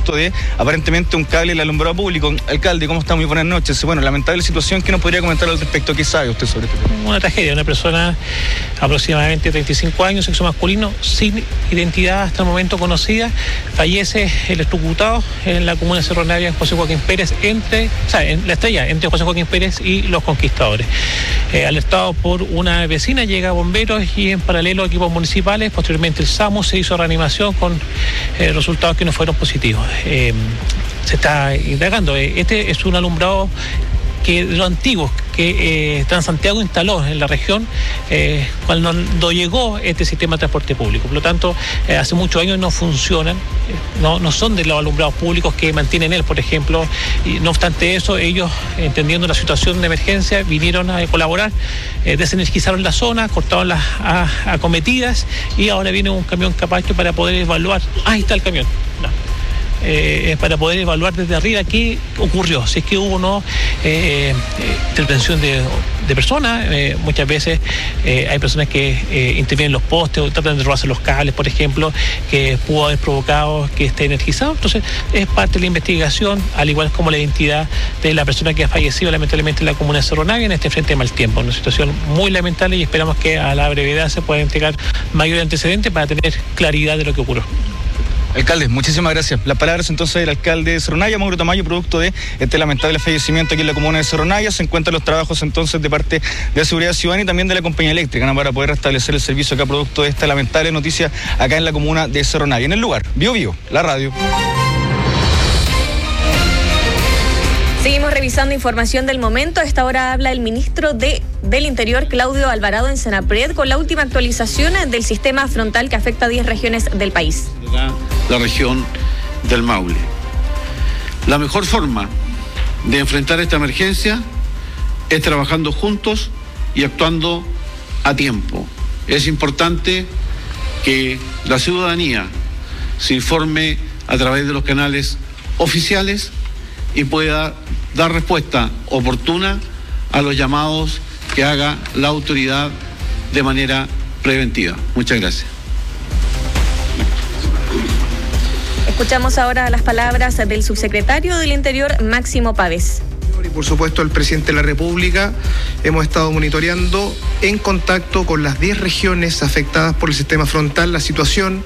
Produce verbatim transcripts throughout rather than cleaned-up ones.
producto de aparentemente un cable en el alumbrado público. Alcalde, ¿cómo está? Muy buenas noches. Bueno, lamentable situación. ¿Qué nos podría comentar al respecto? ¿Qué sabe usted sobre este tema? Una tragedia, una persona aproximadamente treinta y cinco años, sexo masculino, sin identidad hasta el momento conocida, fallece electrocutado en la comuna de Cerro Navia, en José Joaquín Pérez, entre, o sea, en la estrella, entre José Joaquín Pérez y Los Conquistadores. Eh, alertado por una vecina, llega bomberos y en paralelo equipos municipales. Posteriormente el SAMU se hizo reanimación con eh, resultados que no fueron positivos. Eh, se está indagando. Este es un alumbrado que de los antiguos que eh, Transantiago instaló en la región eh, cuando llegó este sistema de transporte público. Por lo tanto, eh, hace muchos años no funcionan, eh, no, no son de los alumbrados públicos que mantienen él, por ejemplo. Y no obstante eso, ellos, entendiendo la situación de emergencia, vinieron a colaborar, eh, desenergizaron la zona, cortaron las a, acometidas y ahora viene un camión capacho para poder evaluar. Ahí está el camión. No. Eh, para poder evaluar desde arriba qué ocurrió, si es que hubo o no eh, eh, intervención de, de personas. Eh, muchas veces eh, hay personas que eh, intervienen los postes o tratan de robarse los cables, por ejemplo, que pudo haber provocado que esté energizado. Entonces es parte de la investigación, al igual como la identidad de la persona que ha fallecido lamentablemente en la comuna de Cerro Navia en este frente de mal tiempo. Una situación muy lamentable y esperamos que a la brevedad se pueda entregar mayor antecedente para tener claridad de lo que ocurrió. Alcalde, muchísimas gracias. Las palabras entonces del alcalde de Cerro Navia, Mauro Tamayo, producto de este lamentable fallecimiento aquí en la comuna de Cerro Navia. Se encuentran los trabajos entonces de parte de la Seguridad Ciudadana y también de la compañía eléctrica, ¿no?, para poder restablecer el servicio acá producto de esta lamentable noticia acá en la comuna de Cerro Navia. En el lugar, Bio Bio, la radio. Seguimos revisando información del momento. A esta hora habla el ministro de, del Interior, Claudio Alvarado, en Senapred, con la última actualización del sistema frontal que afecta a diez regiones del país. La, la región del Maule. La mejor forma de enfrentar esta emergencia es trabajando juntos y actuando a tiempo. Es importante que la ciudadanía se informe a través de los canales oficiales y pueda dar respuesta oportuna a los llamados que haga la autoridad de manera preventiva. Muchas gracias. Escuchamos ahora las palabras del subsecretario del Interior, Máximo Pavés. Y por supuesto el presidente de la República. Hemos estado monitoreando en contacto con las diez regiones afectadas por el sistema frontal la situación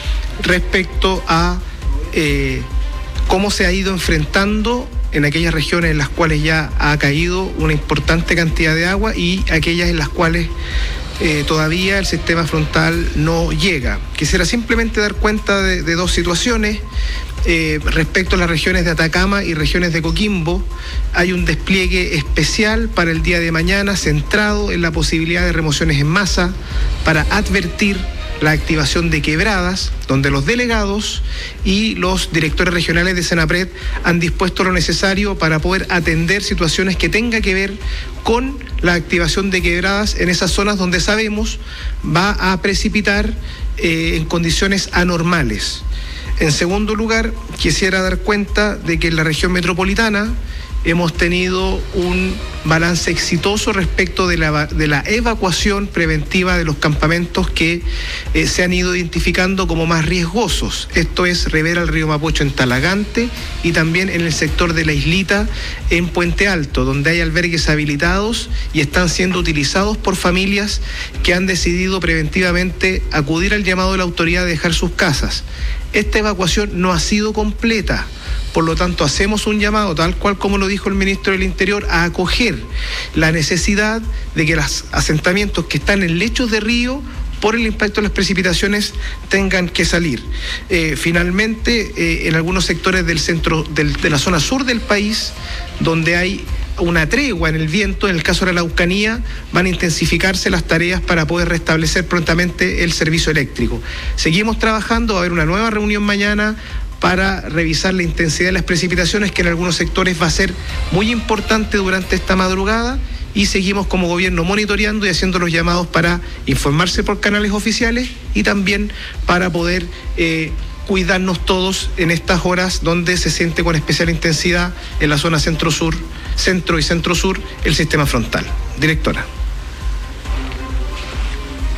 respecto a eh, cómo se ha ido enfrentando en aquellas regiones en las cuales ya ha caído una importante cantidad de agua y aquellas en las cuales eh, todavía el sistema frontal no llega. Quisiera simplemente dar cuenta de, de dos situaciones. Eh, respecto a las regiones de Atacama y regiones de Coquimbo, hay un despliegue especial para el día de mañana centrado en la posibilidad de remociones en masa para advertir la activación de quebradas, donde los delegados y los directores regionales de Senapred han dispuesto lo necesario para poder atender situaciones que tengan que ver con la activación de quebradas en esas zonas donde sabemos va a precipitar eh, en condiciones anormales. En segundo lugar, quisiera dar cuenta de que en la región metropolitana hemos tenido un balance exitoso respecto de la, de la evacuación preventiva de los campamentos que eh, se han ido identificando como más riesgosos. Esto es Rivera al río Mapocho en Talagante y también en el sector de la Islita en Puente Alto, donde hay albergues habilitados y están siendo utilizados por familias que han decidido preventivamente acudir al llamado de la autoridad de dejar sus casas. Esta evacuación no ha sido completa. Por lo tanto, hacemos un llamado, tal cual como lo dijo el ministro del Interior, a acoger la necesidad de que los asentamientos que están en lechos de río, por el impacto de las precipitaciones, tengan que salir. Eh, finalmente, eh, en algunos sectores del centro, del, de la zona sur del país, donde hay una tregua en el viento, en el caso de la Araucanía, van a intensificarse las tareas para poder restablecer prontamente el servicio eléctrico. Seguimos trabajando, va a haber una nueva reunión mañana para revisar la intensidad de las precipitaciones, que en algunos sectores va a ser muy importante durante esta madrugada, y seguimos como gobierno monitoreando y haciendo los llamados para informarse por canales oficiales y también para poder eh, cuidarnos todos en estas horas donde se siente con especial intensidad en la zona centro-sur, centro y centro-sur el sistema frontal. Directora.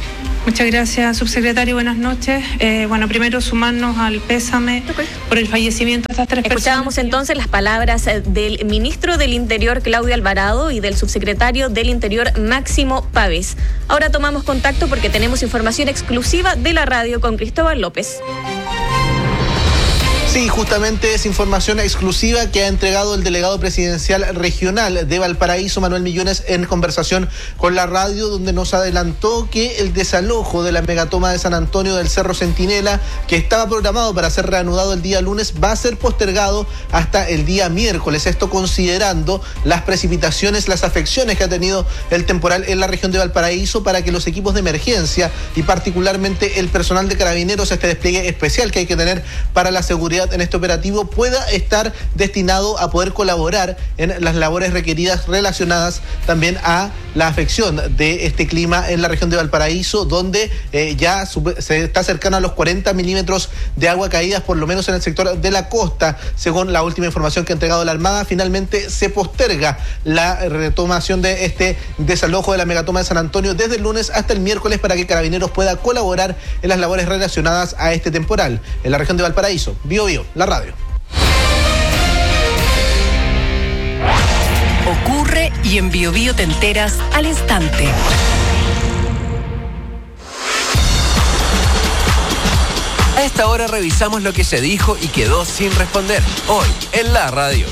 Muchas gracias, subsecretario. Buenas noches. Eh, bueno, primero sumarnos al pésame okay. por el fallecimiento de estas tres personas. Escuchábamos entonces las palabras del ministro del Interior, Claudio Alvarado, y del subsecretario del Interior, Máximo Pavés. Ahora tomamos contacto porque tenemos información exclusiva de la radio con Cristóbal López. Sí, justamente es información exclusiva que ha entregado el delegado presidencial regional de Valparaíso, Manuel Millones, en conversación con la radio, donde nos adelantó que el desalojo de la megatoma de San Antonio del Cerro Centinela, que estaba programado para ser reanudado el día lunes, va a ser postergado hasta el día miércoles. Esto considerando las precipitaciones, las afecciones que ha tenido el temporal en la región de Valparaíso, para que los equipos de emergencia y particularmente el personal de carabineros, este despliegue especial que hay que tener para la seguridad en este operativo, pueda estar destinado a poder colaborar en las labores requeridas relacionadas también a la afección de este clima en la región de Valparaíso, donde eh, ya se está cercano a los cuarenta milímetros de agua caídas, por lo menos en el sector de la costa. Según la última información que ha entregado la Armada, finalmente se posterga la retomación de este desalojo de la megatoma de San Antonio desde el lunes hasta el miércoles, para que Carabineros pueda colaborar en las labores relacionadas a este temporal en la región de Valparaíso. Bio Bio, la radio. Ocurre y en Bio Bio te enteras al instante. A esta hora revisamos lo que se dijo y quedó sin responder. Hoy en la radio.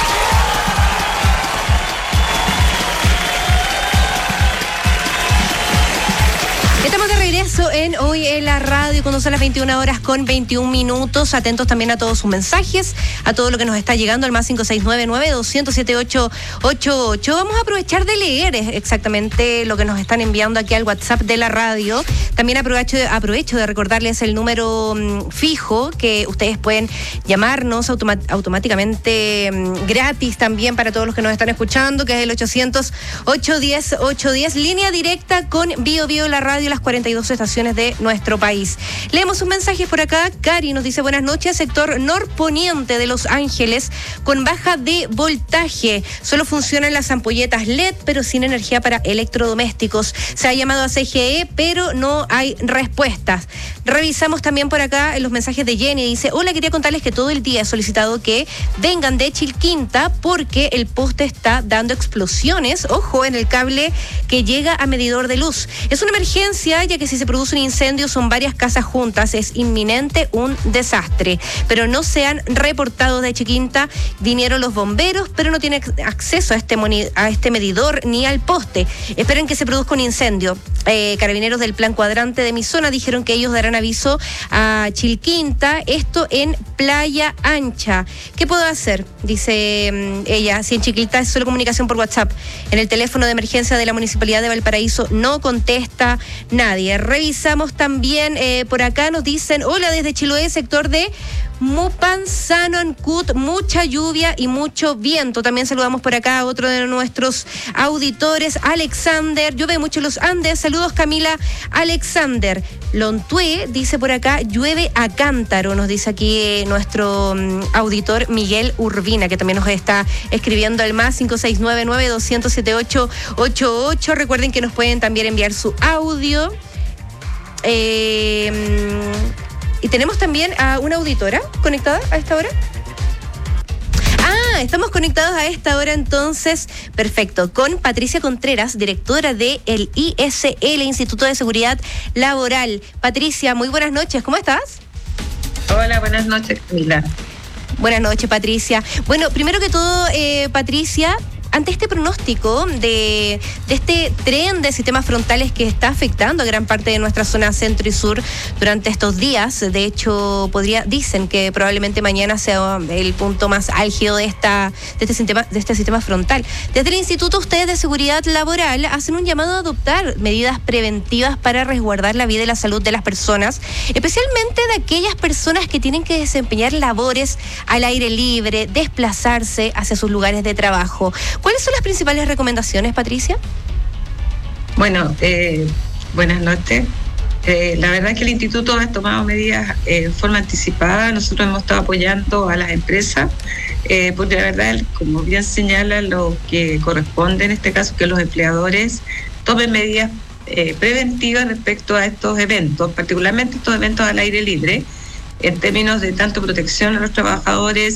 Estamos de regreso en Hoy en la Radio, cuando son las veintiuna horas con veintiún minutos. Atentos también a todos sus mensajes, a todo lo que nos está llegando al más cinco seis nueve nueve, dos cero siete, ocho ocho ocho. Vamos a aprovechar de leer exactamente lo que nos están enviando aquí al WhatsApp de la radio. También aprovecho de, aprovecho de recordarles el número um, fijo, que ustedes pueden llamarnos automa- automáticamente um, gratis también para todos los que nos están escuchando, que es el ochocientos, ochocientos diez, ochocientos diez, línea directa con Bio Bio, la radio, las cuarenta y dos estaciones de nuestro país. Leemos un mensaje por acá. Cari nos dice: buenas noches, sector norponiente de Los Ángeles con baja de voltaje. Solo funcionan las ampolletas L E D, pero sin energía para electrodomésticos. Se ha llamado a C G E, pero no hay respuestas. Revisamos también por acá los mensajes de Jenny. Dice: hola, quería contarles que todo el día he solicitado que vengan de Chilquinta porque el poste está dando explosiones, ojo, en el cable que llega a medidor de luz. Es una emergencia, ya que si se produce un incendio son varias casas juntas, es inminente un desastre. Pero no se han reportado de Chilquinta. Vinieron los bomberos, pero no tienen acceso a este, moni- a este medidor ni al poste. Esperen que se produzca un incendio. Eh, carabineros del Plan Cuadrante de mi zona dijeron que ellos darán aviso a Chilquinta, esto en Playa Ancha. ¿Qué puedo hacer? Dice um, ella, si en Chilquinta es solo comunicación por WhatsApp. En el teléfono de emergencia de la Municipalidad de Valparaíso no contesta nadie. Revisamos también eh, por acá, nos dicen: hola, desde Chiloé, sector de Mupanzano, Ancud, mucha lluvia y mucho viento. También saludamos por acá a otro de nuestros auditores, Alexander. Llueve mucho en los Andes. Saludos, Camila Alexander. Lontué dice por acá: llueve a cántaro, nos dice aquí eh, nuestro um, auditor Miguel Urbina, que también nos está escribiendo al más cinco seis nueve nueve, dos cero siete, ocho ocho ocho. Recuerden que nos pueden también enviar su audio. Eh, y tenemos también a una auditora conectada a esta hora. Ah, estamos conectados a esta hora entonces, perfecto, con Patricia Contreras, directora del I S L, Instituto de Seguridad Laboral. Patricia, muy buenas noches, ¿cómo estás? Hola, buenas noches, Camila. Buenas noches, Patricia. Bueno, primero que todo, eh, Patricia, ante este pronóstico de, de este tren de sistemas frontales que está afectando a gran parte de nuestra zona centro y sur durante estos días, de hecho, podría, dicen que probablemente mañana sea el punto más álgido de esta de este sistema, de este sistema frontal. Desde el Instituto, ustedes de Seguridad Laboral hacen un llamado a adoptar medidas preventivas para resguardar la vida y la salud de las personas, especialmente de aquellas personas que tienen que desempeñar labores al aire libre, desplazarse hacia sus lugares de trabajo. ¿Cuáles son las principales recomendaciones, Patricia? Bueno, eh, buenas noches. Eh, la verdad es que el Instituto ha tomado medidas eh, en forma anticipada. Nosotros hemos estado apoyando a las empresas, eh, porque la verdad, como bien señala, lo que corresponde en este caso, que los empleadores tomen medidas eh, preventiva respecto a estos eventos, particularmente estos eventos al aire libre, en términos de tanto protección a los trabajadores,